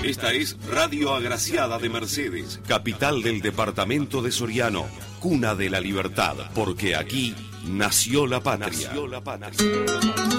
Esta es Radio Agraciada de Mercedes, capital del departamento de Soriano, cuna de la libertad, porque aquí nació la patria.